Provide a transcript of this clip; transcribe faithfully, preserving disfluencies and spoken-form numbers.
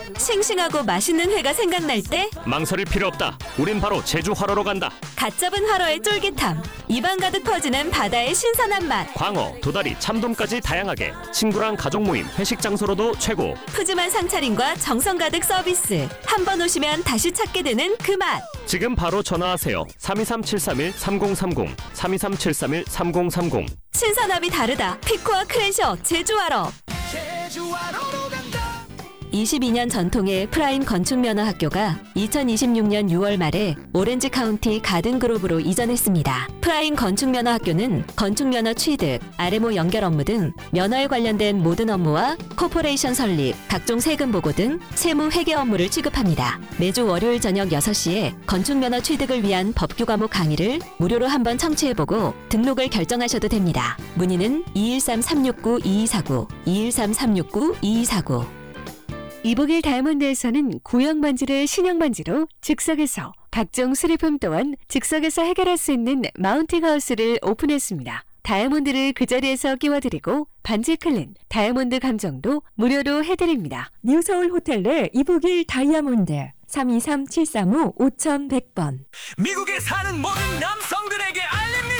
싱싱하고 맛있는 회가 생각날 때 망설일 필요 없다. 우린 바로 제주 화로로 간다. 갓 잡은 화로의 쫄깃함, 입안 가득 퍼지는 바다의 신선한 맛, 광어, 도다리, 참돔까지 다양하게 친구랑 가족 모임, 회식 장소로도 최고. 푸짐한 상차림과 정성 가득 서비스. 한 번 오시면 다시 찾게 되는 그 맛. 지금 바로 전화하세요. 삼이삼 칠삼일 삼공삼공 삼이삼 칠삼일 삼공삼공. 신선함이 다르다. 피코와 크랜셔 제주화로. 이십이 년 전통의 프라임 건축면허학교가 이천이십육 년 유월 말에 오렌지 카운티 가든그로브로 이전했습니다. 프라임 건축면허학교는 건축면허 취득, 알엠오 연결 업무 등 면허에 관련된 모든 업무와 코퍼레이션 설립, 각종 세금 보고 등 세무 회계 업무를 취급합니다. 매주 월요일 저녁 여섯 시에 건축면허 취득을 위한 법규 과목 강의를 무료로 한번 청취해보고 등록을 결정하셔도 됩니다. 문의는 이일삼 삼육구 이이사구, 이일삼 삼육구 이이사구. 이복일 다이아몬드에서는 구형 반지를 신형 반지로 즉석에서, 각종 수리품 또한 즉석에서 해결할 수 있는 마운팅 하우스를 오픈했습니다. 다이아몬드를 그 자리에서 끼워드리고 반지 클린, 다이아몬드 감정도 무료로 해드립니다. 뉴서울 호텔 내 이복일 다이아몬드 삼이삼 칠삼오 오천백 번. 미국에 사는 모든 남성들에게